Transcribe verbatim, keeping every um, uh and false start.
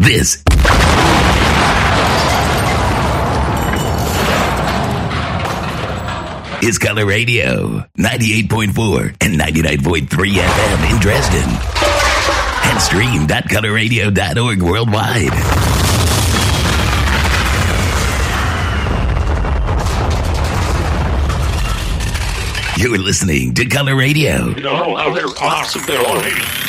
This is Color Radio, ninety-eight point four and ninety-nine point three F M in Dresden. And stream dot color radio dot org worldwide. You're listening to Color Radio. You know, other possibilities.